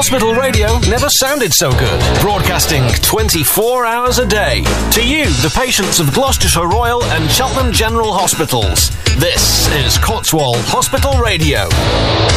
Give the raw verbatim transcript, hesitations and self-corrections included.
Hospital radio never sounded so good. Broadcasting twenty-four hours a day. To you, the patients of Gloucestershire Royal and Cheltenham General Hospitals. This is Cotswold Hospital Radio.